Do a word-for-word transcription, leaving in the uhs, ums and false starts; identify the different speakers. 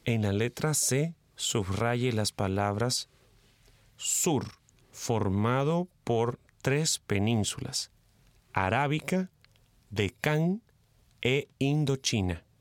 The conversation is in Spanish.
Speaker 1: En la letra C, subraye las palabras sur, formado por tres penínsulas, Arábica, Deccan e Indochina.